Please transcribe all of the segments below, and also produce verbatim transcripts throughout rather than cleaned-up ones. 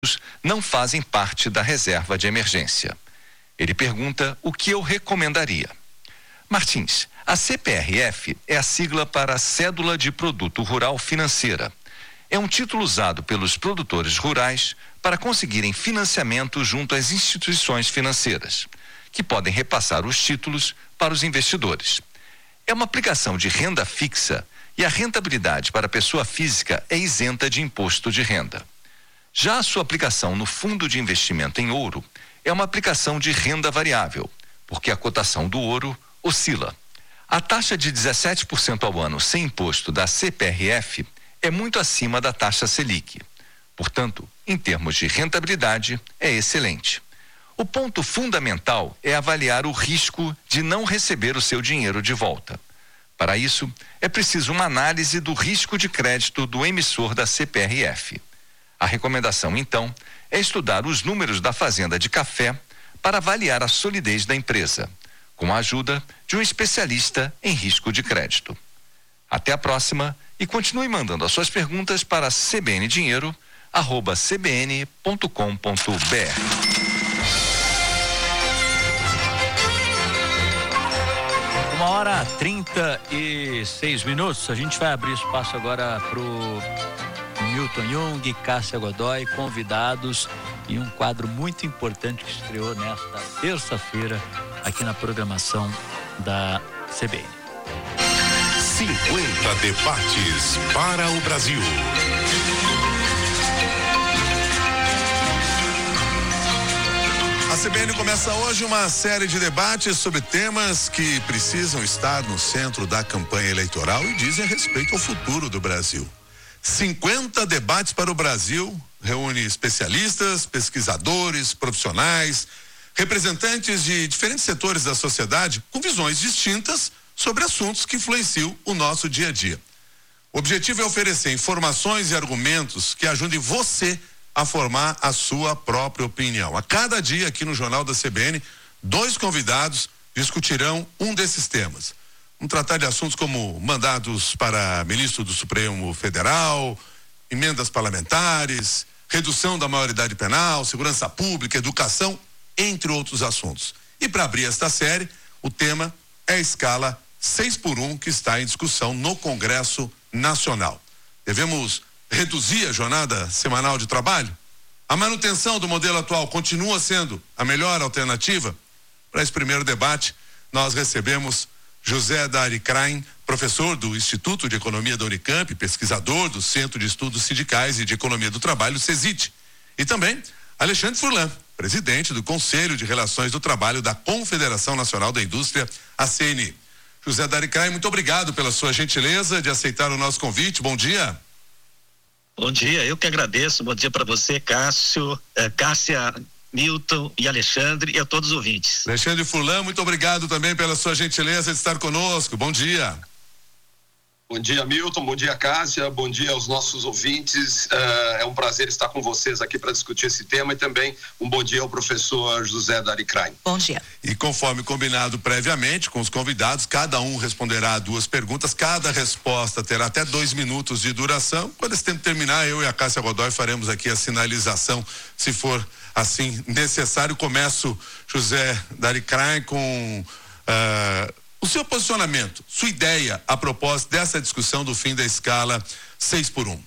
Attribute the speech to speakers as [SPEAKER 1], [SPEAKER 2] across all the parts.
[SPEAKER 1] não fazem parte da reserva de emergência. Ele pergunta o que eu recomendaria. Martins, a C P R F é a sigla para Cédula de Produto Rural Financeira. É um título usado pelos produtores rurais para conseguirem financiamento junto às instituições financeiras, que podem repassar os títulos para os investidores. É uma aplicação de renda fixa e a rentabilidade para a pessoa física é isenta de imposto de renda. Já a sua aplicação no fundo de investimento em ouro é uma aplicação de renda variável, porque a cotação do ouro oscila. A taxa de dezessete por cento ao ano sem imposto da C P R F é muito acima da taxa Selic. Portanto, em termos de rentabilidade, é excelente. O ponto fundamental é avaliar o risco de não receber o seu dinheiro de volta. Para isso, é preciso uma análise do risco de crédito do emissor da C P R F. A recomendação, então, é estudar os números da fazenda de café para avaliar a solidez da empresa, com a ajuda de um especialista em risco de crédito. Até a próxima e continue mandando as suas perguntas para cbndinheiro arroba c b n ponto com ponto b r.
[SPEAKER 2] Uma hora trinta e seis minutos. A gente vai abrir espaço agora pro Milton Jung, Cássia Godoy, convidados e um quadro muito importante que estreou nesta terça-feira aqui na programação da C B N.
[SPEAKER 3] cinquenta debates para o Brasil. A C B N começa hoje uma série de debates sobre temas que precisam estar no centro da campanha eleitoral e dizem respeito ao futuro do Brasil. cinquenta debates para o Brasil reúne especialistas, pesquisadores, profissionais, representantes de diferentes setores da sociedade com visões distintas sobre assuntos que influenciam o nosso dia a dia. O objetivo é oferecer informações e argumentos que ajudem você a formar a sua própria opinião. A cada dia aqui no Jornal da C B N, dois convidados discutirão um desses temas. Vamos tratar de assuntos como mandados para ministro do Supremo Federal, emendas parlamentares, redução da maioridade penal, segurança pública, educação, entre outros assuntos. E para abrir esta série, o tema é a escala seis por um que está em discussão no Congresso Nacional. Devemos reduzir a jornada semanal de trabalho? A manutenção do modelo atual continua sendo a melhor alternativa? Para esse primeiro debate, nós recebemos José Dari Krain, professor do Instituto de Economia da Unicamp, pesquisador do Centro de Estudos Sindicais e de Economia do Trabalho, CESIT. E também Alexandre Furlan, presidente do Conselho de Relações do Trabalho da Confederação Nacional da Indústria, a C N I. José Dari Krain, muito obrigado pela sua gentileza de aceitar o nosso convite. Bom dia.
[SPEAKER 4] Bom dia, eu que agradeço. Bom dia para você, Cássio, eh, Cássia, Milton e Alexandre e a todos os ouvintes.
[SPEAKER 3] Alexandre Furlan, muito obrigado também pela sua gentileza de estar conosco. Bom dia.
[SPEAKER 5] Bom dia, Milton. Bom dia, Cássia. Bom dia aos nossos ouvintes. Uh, é um prazer estar com vocês aqui para discutir esse tema e também um bom dia ao professor José Dari Krain.
[SPEAKER 6] Bom dia.
[SPEAKER 3] E conforme combinado previamente com os convidados, cada um responderá a duas perguntas. Cada resposta terá até dois minutos de duração. Quando esse tempo terminar, eu e a Cássia Godoy faremos aqui a sinalização, se for assim necessário. Começo, José Dari Krain, com Uh, o seu posicionamento, sua ideia a propósito dessa discussão do fim da escala seis por um.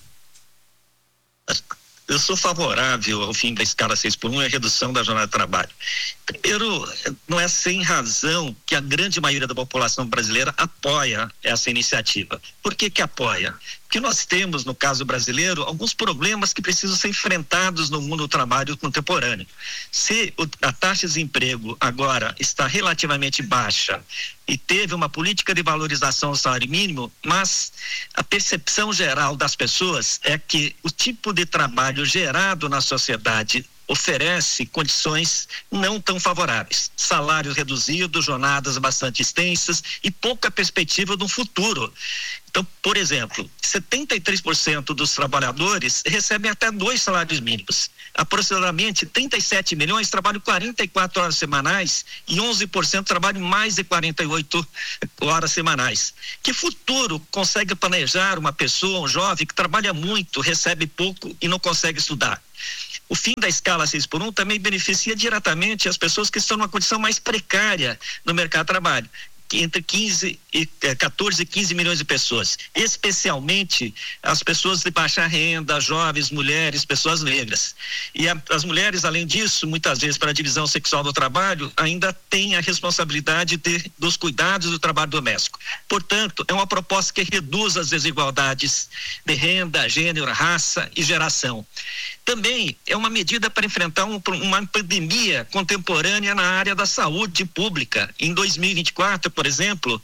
[SPEAKER 4] Eu sou favorável ao fim da escala seis por um e a redução da jornada de trabalho. Primeiro, não é sem razão que a grande maioria da população brasileira apoia essa iniciativa. Por que que apoia? Porque nós temos, no caso brasileiro, alguns problemas que precisam ser enfrentados no mundo do trabalho contemporâneo. Se o, a taxa de desemprego agora está relativamente baixa e teve uma política de valorização do salário mínimo, mas a percepção geral das pessoas é que o tipo de trabalho gerado na sociedade oferece condições não tão favoráveis. Salários reduzidos, jornadas bastante extensas e pouca perspectiva de um futuro. Então, por exemplo, setenta e três por cento dos trabalhadores recebem até dois salários mínimos. Aproximadamente trinta e sete milhões trabalham quarenta e quatro horas semanais e onze por cento trabalham mais de quarenta e oito horas semanais. Que futuro consegue planejar uma pessoa, um jovem que trabalha muito, recebe pouco e não consegue estudar? O fim da escala seis por um também beneficia diretamente as pessoas que estão numa condição mais precária no mercado de trabalho, entre quinze e quatorze e quinze milhões de pessoas, especialmente as pessoas de baixa renda, jovens, mulheres, pessoas negras. E a, as mulheres, além disso, muitas vezes para a divisão sexual do trabalho, ainda têm a responsabilidade de, dos cuidados do trabalho doméstico. Portanto, é uma proposta que reduz as desigualdades de renda, gênero, raça e geração. Também é uma medida para enfrentar um, uma pandemia contemporânea na área da saúde pública. Em dois mil e vinte e quatro, por exemplo,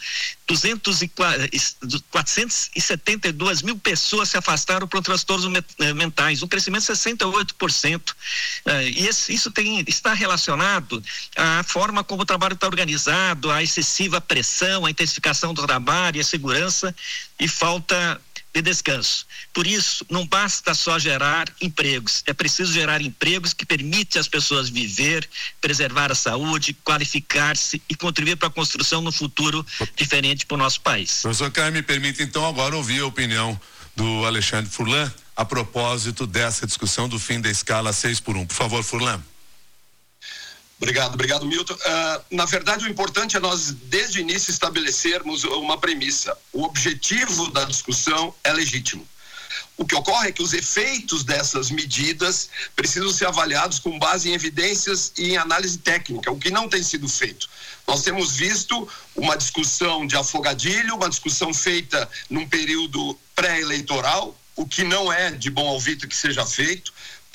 [SPEAKER 4] quatrocentos e setenta e duas mil pessoas se afastaram por transtornos mentais, um crescimento de sessenta e oito por cento. E esse, isso tem, está relacionado à forma como o trabalho está organizado, à excessiva pressão, à intensificação do trabalho, à segurança e falta de descanso. Por isso, não basta só gerar empregos, é preciso gerar empregos que permitem às pessoas viver, preservar a saúde, qualificar-se e contribuir para a construção de um futuro diferente para o nosso país.
[SPEAKER 3] Professor Caio, me permite então agora ouvir a opinião do Alexandre Furlan a propósito dessa discussão do fim da escala seis por um. Por favor, Furlan.
[SPEAKER 5] Obrigado, obrigado, Milton. Uh, na verdade, o importante é nós, desde o início, estabelecermos uma premissa. O objetivo da discussão é legítimo. O que ocorre é que os efeitos dessas medidas precisam ser avaliados com base em evidências e em análise técnica, o que não tem sido feito. Nós temos visto uma discussão de afogadilho, uma discussão feita num período pré-eleitoral, o que não é de bom alvito que seja feito,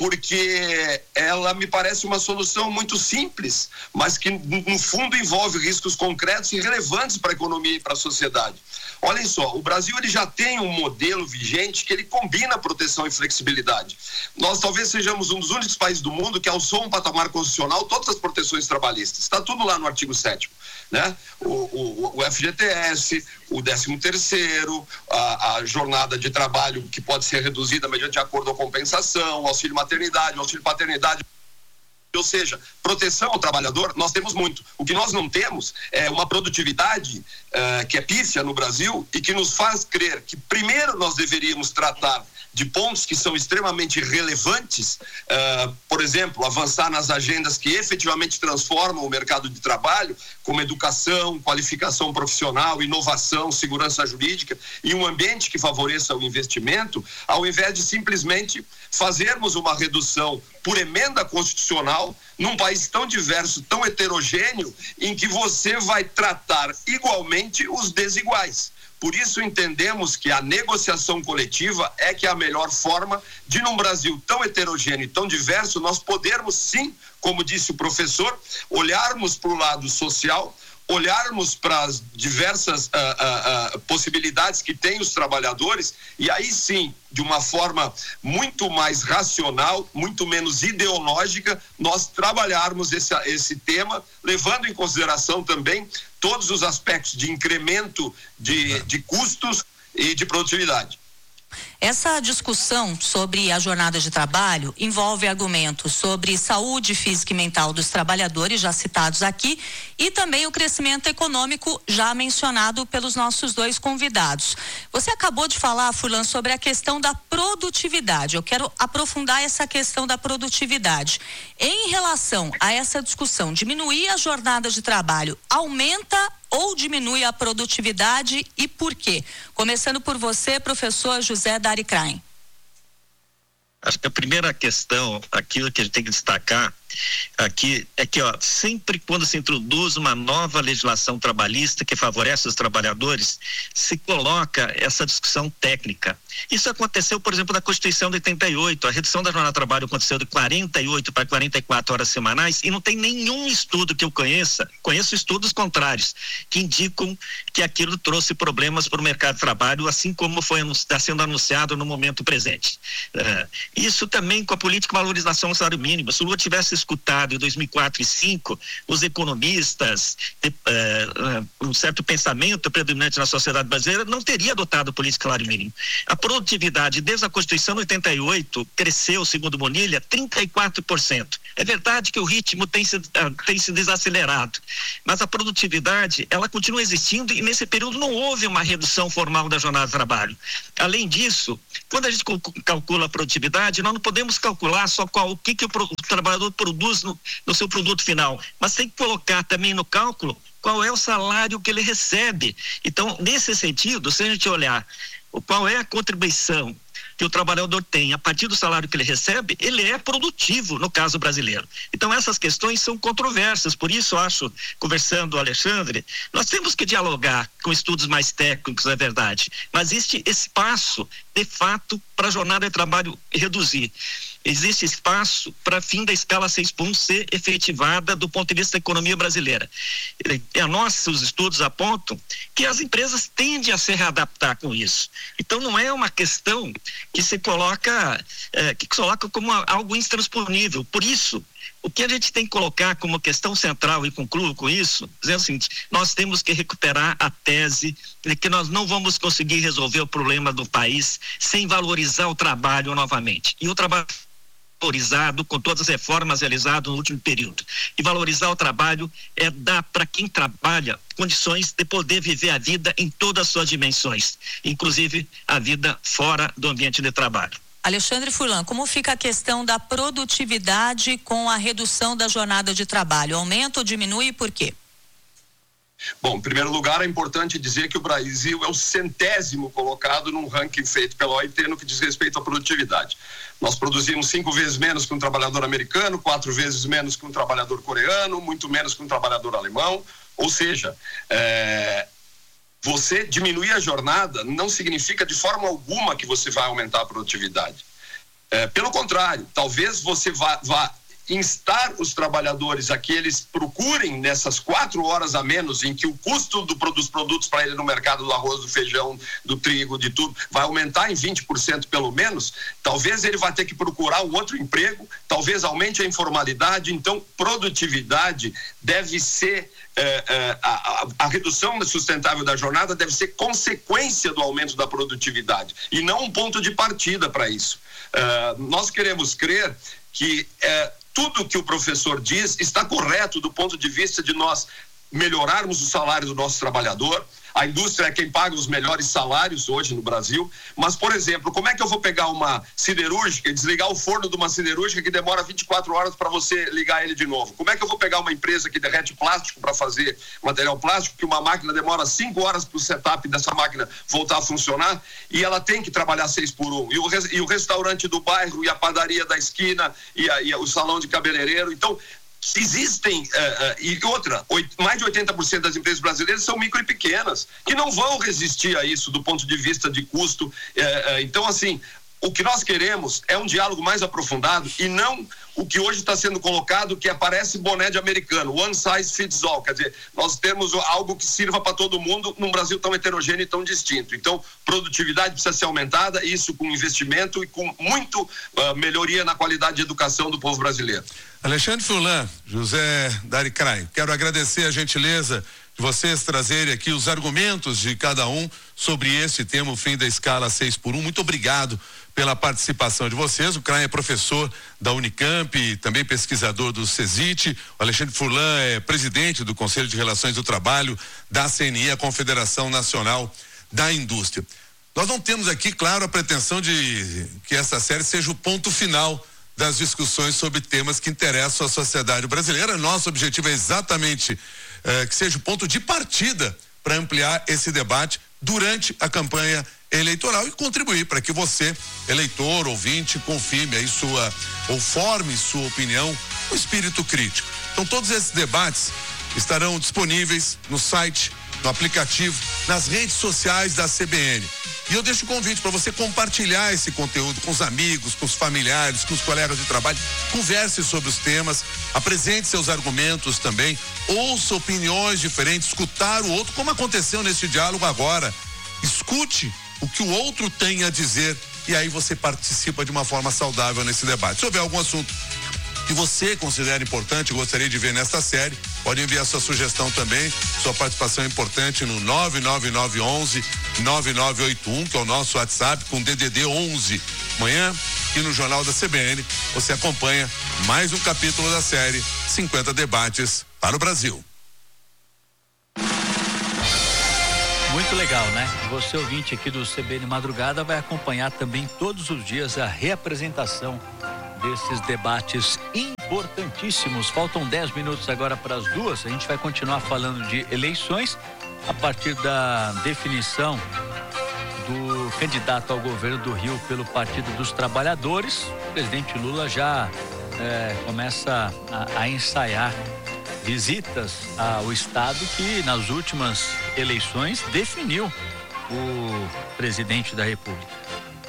[SPEAKER 5] porque ela me parece uma solução muito simples, mas que no fundo envolve riscos concretos e relevantes para a economia e para a sociedade. Olhem só, o Brasil ele já tem um modelo vigente que ele combina proteção e flexibilidade. Nós talvez sejamos um dos únicos países do mundo que alçou um patamar constitucional todas as proteções trabalhistas. Está tudo lá no artigo sétimo. Né? O, o, o F G T S, o décimo terceiro, a, a jornada de trabalho que pode ser reduzida mediante acordo ou compensação, o auxílio maternidade, o auxílio paternidade. Ou seja, proteção ao trabalhador, nós temos muito. O que nós não temos é uma produtividade uh, que é pífia no Brasil e que nos faz crer que primeiro nós deveríamos tratar de pontos que são extremamente relevantes, uh, por exemplo, avançar nas agendas que efetivamente transformam o mercado de trabalho, como educação, qualificação profissional, inovação, segurança jurídica e um ambiente que favoreça o investimento, ao invés de simplesmente fazermos uma redução por emenda constitucional num país tão diverso, tão heterogêneo, em que você vai tratar igualmente os desiguais. Por isso entendemos que a negociação coletiva é que é a melhor forma de, num Brasil tão heterogêneo e tão diverso, nós podermos sim, como disse o professor, olharmos para o lado social, olharmos para as diversas uh, uh, uh, possibilidades que têm os trabalhadores e aí sim, de uma forma muito mais racional, muito menos ideológica, nós trabalharmos esse, esse tema, levando em consideração também todos os aspectos de incremento de, de custos e de produtividade.
[SPEAKER 6] Essa discussão sobre a jornada de trabalho envolve argumentos sobre saúde física e mental dos trabalhadores, já citados aqui, e também o crescimento econômico, já mencionado pelos nossos dois convidados. Você acabou de falar, Furlan, sobre a questão da produtividade. Eu quero aprofundar essa questão da produtividade. Em relação a essa discussão, diminuir a jornada de trabalho aumenta ou diminui a produtividade e por quê? Começando por você, professor José Dari Krain.
[SPEAKER 4] Acho que a primeira questão, aquilo que a gente tem que destacar aqui é que, ó, sempre quando se introduz uma nova legislação trabalhista que favorece os trabalhadores, se coloca essa discussão técnica. Isso aconteceu, por exemplo, na Constituição de oitenta e oito, a redução da jornada de trabalho aconteceu de quarenta e oito para quarenta e quatro horas semanais e não tem nenhum estudo que eu conheça, conheço estudos contrários, que indicam que aquilo trouxe problemas para o mercado de trabalho, assim como foi está sendo anunciado no momento presente. Uh, isso também com a política de valorização do salário mínimo. Se o Lula tivesse escutado em dois mil e quatro e dois mil e cinco, os economistas, de, uh, uh, um certo pensamento predominante na sociedade brasileira não teria adotado o político salário mínimo. A produtividade desde a Constituição de oitenta e oito cresceu, segundo Bonilha, trinta e quatro por cento. É verdade que o ritmo tem se, uh, tem se desacelerado, mas a produtividade, ela continua existindo e nesse período não houve uma redução formal da jornada de trabalho. Além disso, quando a gente calcula a produtividade, nós não podemos calcular só qual, o que, que o, pro, o trabalhador produz no, no seu produto final, mas tem que colocar também no cálculo qual é o salário que ele recebe. Então, nesse sentido, se a gente olhar qual é a contribuição que o trabalhador tem a partir do salário que ele recebe, ele é produtivo no caso brasileiro. Então essas questões são controversas, por isso acho, conversando, Alexandre, nós temos que dialogar com estudos mais técnicos, é verdade, mas existe espaço de fato para a jornada de trabalho reduzir. Existe espaço para fim da escala seis por um ser efetivada do ponto de vista da economia brasileira. E a nossos estudos apontam que as empresas tendem a se readaptar com isso. Então não é uma questão que se coloca, é, que se coloca como algo intransponível. Por isso, o que a gente tem que colocar como questão central, e concluo com isso, dizendo o seguinte: nós temos que recuperar a tese de que nós não vamos conseguir resolver o problema do país sem valorizar o trabalho novamente. E o trabalho valorizado com todas as reformas realizadas no último período. E valorizar o trabalho é dar para quem trabalha condições de poder viver a vida em todas as suas dimensões, inclusive a vida fora do ambiente de trabalho.
[SPEAKER 6] Alexandre Furlan, como fica a questão da produtividade com a redução da jornada de trabalho? Aumenta ou diminui e por quê?
[SPEAKER 5] Bom, em primeiro lugar, é importante dizer que o Brasil é o centésimo colocado num ranking feito pela O I T no que diz respeito à produtividade. Nós produzimos cinco vezes menos que um trabalhador americano, quatro vezes menos que um trabalhador coreano, muito menos que um trabalhador alemão. Ou seja, é, você diminuir a jornada não significa de forma alguma que você vai aumentar a produtividade. É, pelo contrário, talvez você vá... vá instar os trabalhadores a que eles procurem nessas quatro horas a menos em que o custo do, dos produtos para ele no mercado do arroz, do feijão, do trigo, de tudo, vai aumentar em vinte por cento pelo menos, talvez ele vai ter que procurar um outro emprego, talvez aumente a informalidade. Então produtividade deve ser é, é, a, a, a redução sustentável da jornada deve ser consequência do aumento da produtividade e não um ponto de partida para isso. É, nós queremos crer que é, tudo que o professor diz está correto do ponto de vista de nós melhorarmos o salário do nosso trabalhador. A indústria é quem paga os melhores salários hoje no Brasil, mas, por exemplo, como é que eu vou pegar uma siderúrgica e desligar o forno de uma siderúrgica que demora vinte e quatro horas para você ligar ele de novo? Como é que eu vou pegar uma empresa que derrete plástico para fazer material plástico, que uma máquina demora cinco horas para o setup dessa máquina voltar a funcionar e ela tem que trabalhar seis por um? E o, e o restaurante do bairro e a padaria da esquina e, a, e o salão de cabeleireiro. Então, existem, uh, uh, e outra, oito, mais de oitenta por cento das empresas brasileiras são micro e pequenas, que não vão resistir a isso do ponto de vista de custo. Uh, uh, então, assim, o que nós queremos é um diálogo mais aprofundado e não o que hoje está sendo colocado, que aparece boné de americano, one size fits all. Quer dizer, nós temos algo que sirva para todo mundo num Brasil tão heterogêneo e tão distinto. Então, produtividade precisa ser aumentada, isso com investimento e com muito uh, melhoria na qualidade de educação do povo brasileiro.
[SPEAKER 3] Alexandre Furlan, José Dari Craio, quero agradecer a gentileza de vocês trazerem aqui os argumentos de cada um sobre esse tema, o fim da escala seis por um. Muito obrigado pela participação de vocês. O Craio é professor da Unicamp, também pesquisador do CESIT. O Alexandre Furlan é presidente do Conselho de Relações do Trabalho da C N I, a Confederação Nacional da Indústria. Nós não temos aqui, claro, a pretensão de que essa série seja o ponto final das discussões sobre temas que interessam a sociedade brasileira. Nosso objetivo é exatamente eh, que seja o ponto de partida para ampliar esse debate durante a campanha eleitoral e contribuir para que você, eleitor, ouvinte, confirme aí sua, ou forme sua opinião com espírito crítico. Então, todos esses debates estarão disponíveis no site, no aplicativo, nas redes sociais da C B N. E eu deixo o convite para você compartilhar esse conteúdo com os amigos, com os familiares, com os colegas de trabalho. Converse sobre os temas, apresente seus argumentos também, ouça opiniões diferentes, escutar o outro, como aconteceu nesse diálogo agora. Escute o que o outro tem a dizer e aí você participa de uma forma saudável nesse debate. Se houver algum assunto que você considera importante e gostaria de ver nesta série. Pode enviar sua sugestão também, sua participação é importante no nove nove nove onze nove nove oito um, que é o nosso WhatsApp, com D D D onze. Amanhã, aqui no Jornal da C B N, você acompanha mais um capítulo da série cinquenta Debates para o Brasil.
[SPEAKER 2] Muito legal, né? Você, ouvinte aqui do C B N Madrugada, vai acompanhar também todos os dias a reapresentação desses debates importantíssimos. Faltam dez minutos agora para as duas. A gente vai continuar falando de eleições a partir da definição do candidato ao governo do Rio pelo Partido dos Trabalhadores. O presidente Lula já é, começa a, a ensaiar visitas ao estado que nas últimas eleições definiu o presidente da República.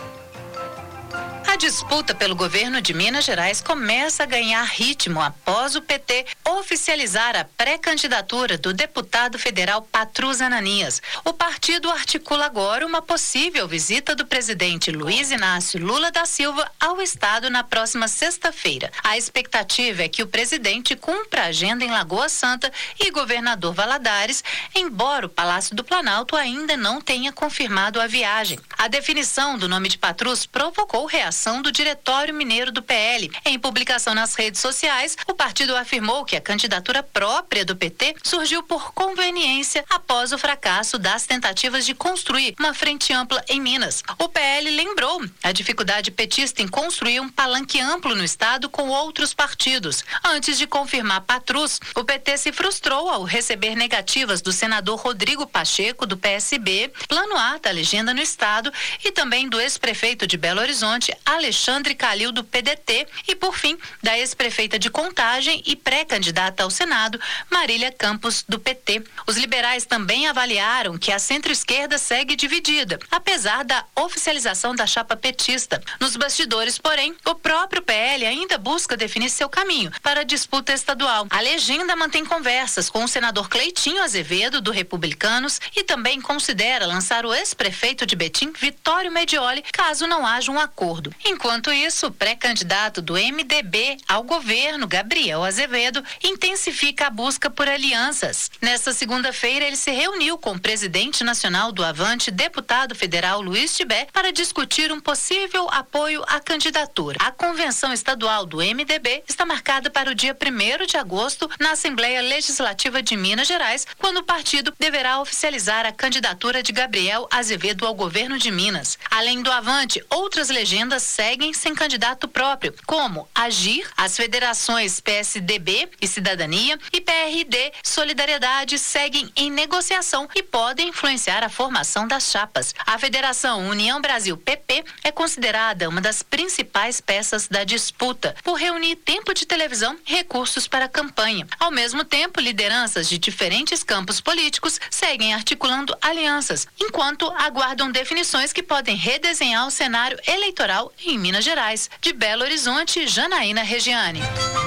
[SPEAKER 6] A disputa pelo governo de Minas Gerais começa a ganhar ritmo após o P T oficializar a pré-candidatura do deputado federal Patrus Ananias. O partido articula agora uma possível visita do presidente Luiz Inácio Lula da Silva ao estado na próxima sexta-feira. A expectativa é que o presidente cumpra a agenda em Lagoa Santa e Governador Valadares, embora o Palácio do Planalto ainda não tenha confirmado a viagem. A definição do nome de Patrus provocou reação do Diretório Mineiro do P L. Em publicação nas redes sociais, o partido afirmou que a candidatura própria do P T surgiu por conveniência após o fracasso das tentativas de construir uma frente ampla em Minas. O P L lembrou a dificuldade petista em construir um palanque amplo no estado com outros partidos. Antes de confirmar Patrus, o P T se frustrou ao receber negativas do senador Rodrigo Pacheco, do P S B, plano A da legenda no estado, e também do ex-prefeito de Belo Horizonte, Alexandre Calil, do P D T, e, por fim, da ex-prefeita de Contagem e pré-candidata ao Senado, Marília Campos, do P T. Os liberais também avaliaram que a centro-esquerda segue dividida, apesar da oficialização da chapa petista. Nos bastidores, porém, o próprio P L ainda busca definir seu caminho para a disputa estadual. A legenda mantém conversas com o senador Cleitinho Azevedo, do Republicanos, e também considera lançar o ex-prefeito de Betim, Vitório Medioli, caso não haja um acordo. Enquanto isso, o pré-candidato do M D B ao governo, Gabriel Azevedo, intensifica a busca por alianças. Nesta segunda-feira, ele se reuniu com o presidente nacional do Avante, deputado federal Luiz Tibé, para discutir um possível apoio à candidatura. A convenção estadual do M D B está marcada para o dia primeiro de agosto na Assembleia Legislativa de Minas Gerais, quando o partido deverá oficializar a candidatura de Gabriel Azevedo ao governo de Minas. Além do Avante, outras legendas seguem sem candidato próprio, como Agir, as federações P S D B e Cidadania e P R D Solidariedade seguem em negociação e podem influenciar a formação das chapas. A Federação União Brasil P P é considerada uma das principais peças da disputa, por reunir tempo de televisão e recursos para a campanha. Ao mesmo tempo, lideranças de diferentes campos políticos seguem articulando alianças, enquanto aguardam definições que podem redesenhar o cenário eleitoral em Minas Gerais. De Belo Horizonte, Janaína Regiane.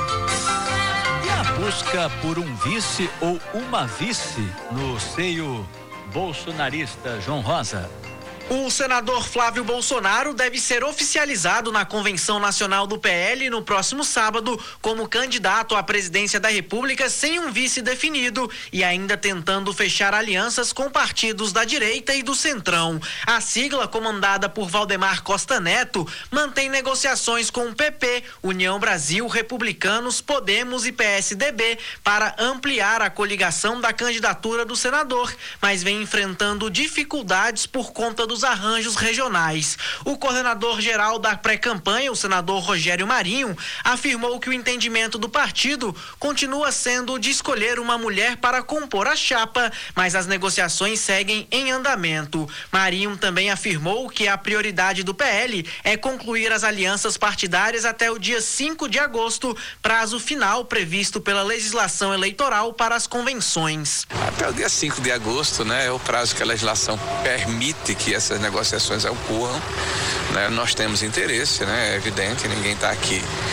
[SPEAKER 2] E a busca por um vice ou uma vice no seio bolsonarista, João Rosa?
[SPEAKER 7] O senador Flávio Bolsonaro deve ser oficializado na Convenção Nacional do P L no próximo sábado como candidato à presidência da República sem um vice definido e ainda tentando fechar alianças com partidos da direita e do centrão. A sigla, comandada por Valdemar Costa Neto, mantém negociações com o P P, União Brasil, Republicanos, Podemos e P S D B para ampliar a coligação da candidatura do senador, mas vem enfrentando dificuldades por conta dos arranjos regionais. O coordenador-geral da pré-campanha, o senador Rogério Marinho, afirmou que o entendimento do partido continua sendo de escolher uma mulher para compor a chapa, mas as negociações seguem em andamento. Marinho também afirmou que a prioridade do P L é concluir as alianças partidárias até o dia cinco de agosto, prazo final previsto pela legislação eleitoral para as convenções.
[SPEAKER 8] Até o dia cinco de agosto, né, é o prazo que a legislação permite que essas negociações ocorram, né? Nós temos interesse, né? É evidente, ninguém está aqui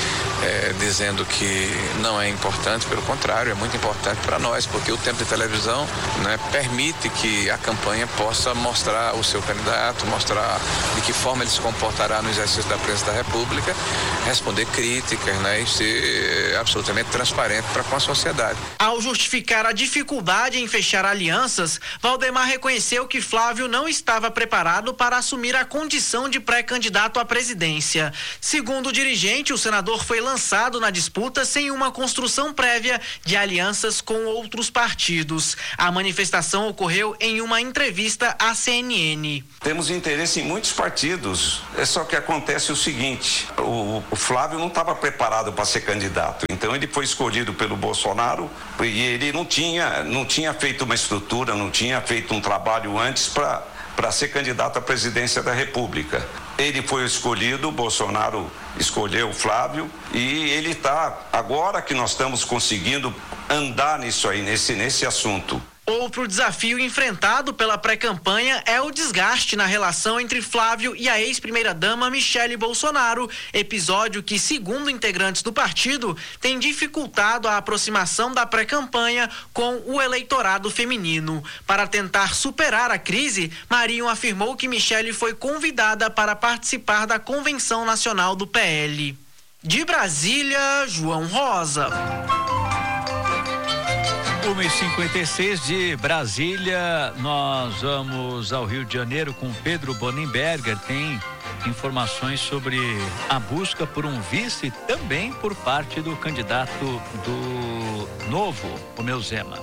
[SPEAKER 8] é, dizendo que não é importante, pelo contrário, é muito importante para nós, porque o tempo de televisão, né, permite que a campanha possa mostrar o seu candidato, mostrar de que forma ele se comportará no exercício da presidência da República, responder críticas, né, e ser absolutamente transparente para com a sociedade.
[SPEAKER 7] Ao justificar a dificuldade em fechar alianças, Valdemar reconheceu que Flávio não estava preparado para assumir a condição de pré-candidato à presidência. Segundo o dirigente, o senador foi lançado na disputa sem uma construção prévia de alianças com outros partidos. A manifestação ocorreu em uma entrevista à C N N.
[SPEAKER 9] Temos interesse em muitos partidos, é só que acontece o seguinte, o, o Flávio não estava preparado para ser candidato, então ele foi escolhido pelo Bolsonaro e ele não tinha, não tinha feito uma estrutura, não tinha feito um trabalho antes para para ser candidato à presidência da República. Ele foi escolhido, o Bolsonaro escolheu o Flávio e ele está, agora que nós estamos conseguindo andar nisso aí, nesse, nesse assunto.
[SPEAKER 7] Outro desafio enfrentado pela pré-campanha é o desgaste na relação entre Flávio e a ex-primeira-dama Michele Bolsonaro, episódio que, segundo integrantes do partido, tem dificultado a aproximação da pré-campanha com o eleitorado feminino. Para tentar superar a crise, Marinho afirmou que Michele foi convidada para participar da Convenção Nacional do P L. De Brasília, João Rosa.
[SPEAKER 2] uma e cinquenta e seis de Brasília, nós vamos ao Rio de Janeiro com Pedro Bonenberger. Tem informações sobre a busca por um vice também por parte do candidato do Novo, Romeu Zema.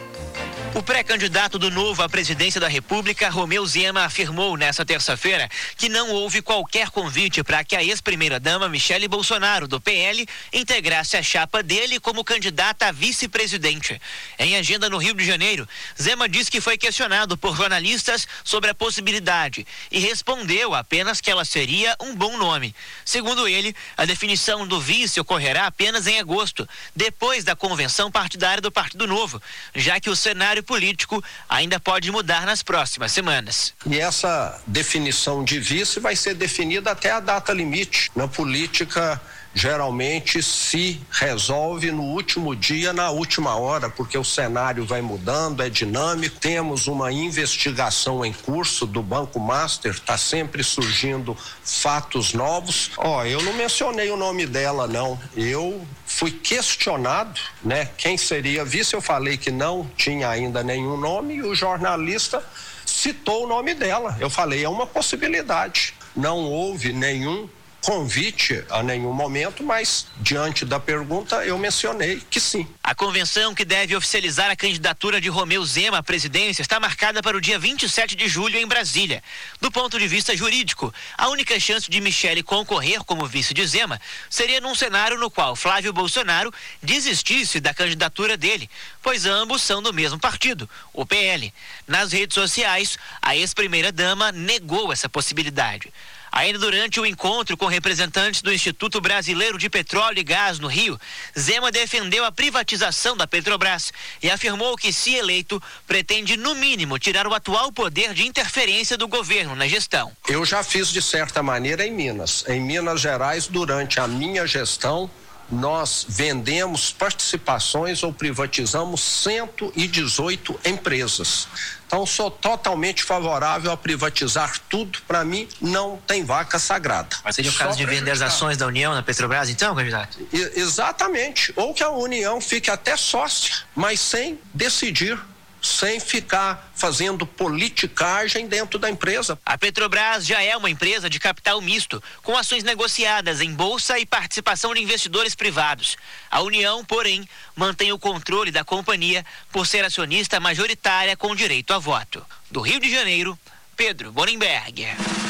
[SPEAKER 10] O pré-candidato do Novo à presidência da República, Romeu Zema, afirmou nesta terça-feira que não houve qualquer convite para que a ex-primeira-dama Michele Bolsonaro, do P L, integrasse a chapa dele como candidata a vice-presidente. Em agenda no Rio de Janeiro, Zema disse que foi questionado por jornalistas sobre a possibilidade e respondeu apenas que ela seria um bom nome. Segundo ele, a definição do vice ocorrerá apenas em agosto, depois da convenção partidária do Partido Novo, já que o cenário político ainda pode mudar nas próximas semanas.
[SPEAKER 11] E essa definição de vice vai ser definida até a data limite. Na política, geralmente se resolve no último dia, na última hora, porque o cenário vai mudando, é dinâmico. Temos uma investigação em curso do Banco Master, está sempre surgindo fatos novos. Ó, eu não mencionei o nome dela, não. Eu fui questionado, né, quem seria vice. Eu falei que não tinha ainda nenhum nome e o jornalista citou o nome dela. Eu falei, é uma possibilidade. Não houve nenhum convite a nenhum momento, mas diante da pergunta eu mencionei que sim.
[SPEAKER 10] A convenção que deve oficializar a candidatura de Romeu Zema à presidência está marcada para o dia vinte e sete de julho em Brasília. Do ponto de vista jurídico, a única chance de Michele concorrer como vice de Zema seria num cenário no qual Flávio Bolsonaro desistisse da candidatura dele, pois ambos são do mesmo partido, o P L. Nas redes sociais, a ex-primeira-dama negou essa possibilidade. Ainda durante o encontro com representantes do Instituto Brasileiro de Petróleo e Gás no Rio, Zema defendeu a privatização da Petrobras e afirmou que, se eleito, pretende, no mínimo, tirar o atual poder de interferência do governo na gestão.
[SPEAKER 11] Eu já fiz de certa maneira em Minas. Em Minas Gerais, durante a minha gestão, nós vendemos participações ou privatizamos cento e dezoito empresas. Então, sou totalmente favorável a privatizar tudo. Para mim, não tem vaca sagrada.
[SPEAKER 10] Mas seria o caso de vender as ações da União na Petrobras, então, candidato?
[SPEAKER 11] E, exatamente. Ou que a União fique até sócia, mas sem decidir, sem ficar fazendo politicagem dentro da empresa.
[SPEAKER 10] A Petrobras já é uma empresa de capital misto, com ações negociadas em bolsa e participação de investidores privados. A União, porém, mantém o controle da companhia por ser acionista majoritária com direito a voto. Do Rio de Janeiro, Pedro Bonenberger.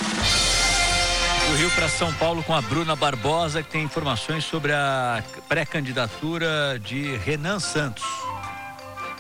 [SPEAKER 2] Do Rio para São Paulo com a Bruna Barbosa, que tem informações sobre a pré-candidatura de Renan Santos.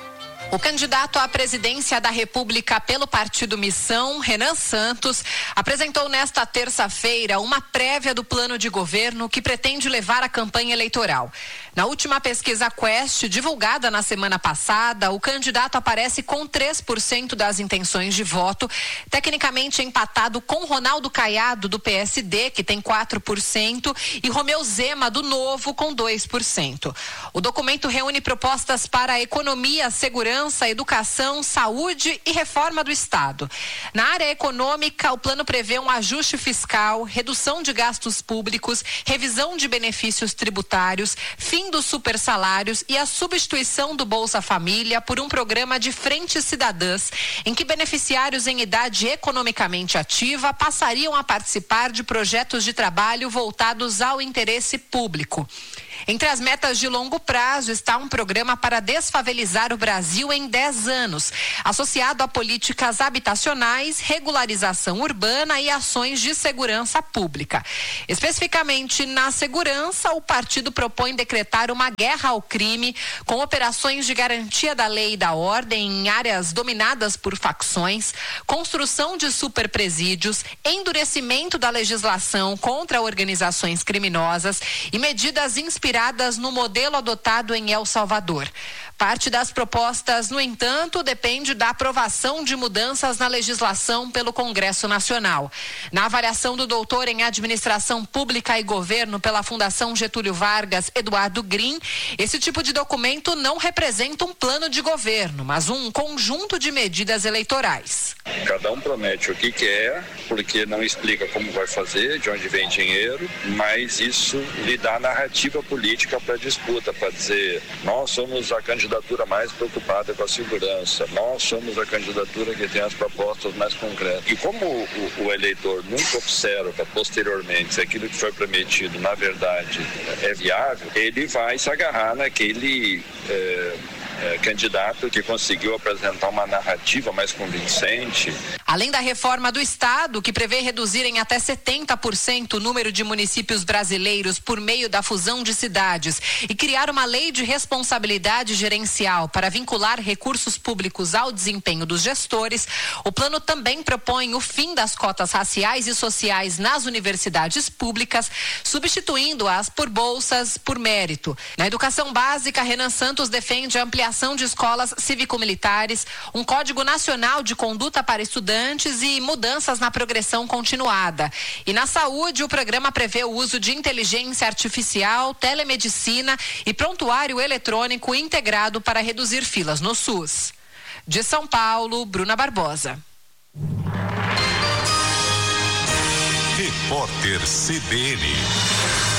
[SPEAKER 12] O candidato à presidência da República pelo Partido Missão, Renan Santos, apresentou nesta terça-feira uma prévia do plano de governo que pretende levar a campanha eleitoral. Na última pesquisa Quest, divulgada na semana passada, o candidato aparece com três por cento das intenções de voto, tecnicamente empatado com Ronaldo Caiado, do P S D, que tem quatro por cento, e Romeu Zema, do Novo, com dois por cento. O documento reúne propostas para a economia, segurança, educação, saúde e reforma do Estado. Na área econômica, o plano prevê um ajuste fiscal, redução de gastos públicos, revisão de benefícios tributários, fim dos supersalários e a substituição do Bolsa Família por um programa de frentes cidadãs, em que beneficiários em idade economicamente ativa passariam a participar de projetos de trabalho voltados ao interesse público. Entre as metas de longo prazo está um programa para desfavelizar o Brasil em dez anos, associado a políticas habitacionais, regularização urbana e ações de segurança pública. Especificamente na segurança, o partido propõe decretar uma guerra ao crime, com operações de garantia da lei e da ordem em áreas dominadas por facções, construção de superpresídios, endurecimento da legislação contra organizações criminosas e medidas inspiradas no modelo adotado em El Salvador. Parte das propostas, no entanto, depende da aprovação de mudanças na legislação pelo Congresso Nacional. Na avaliação do doutor em Administração Pública e Governo pela Fundação Getúlio Vargas, Eduardo Green, esse tipo de documento não representa um plano de governo, mas um conjunto de medidas eleitorais.
[SPEAKER 13] Cada um promete o que quer, porque não explica como vai fazer, de onde vem dinheiro, mas isso lhe dá narrativa política para a disputa, para dizer, nós somos a candidatura mais preocupada com a segurança, nós somos a candidatura que tem as propostas mais concretas. E como o, o eleitor nunca observa posteriormente se aquilo que foi prometido, na verdade, é viável, ele vai se agarrar naquele é, é, candidato que conseguiu apresentar uma narrativa mais convincente.
[SPEAKER 12] Além da reforma do Estado, que prevê reduzir em até setenta por cento o número de municípios brasileiros por meio da fusão de cidades e criar uma lei de responsabilidade gerencial para vincular recursos públicos ao desempenho dos gestores, o plano também propõe o fim das cotas raciais e sociais nas universidades públicas, substituindo-as por bolsas por mérito. Na educação básica, Renan Santos defende a ampliação de escolas cívico-militares, um código nacional de conduta para estudantes e mudanças na progressão continuada. E na saúde, o programa prevê o uso de inteligência artificial, telemedicina e prontuário eletrônico integrado para reduzir filas no SUS. De São Paulo, Bruna Barbosa.
[SPEAKER 14] Repórter C B N.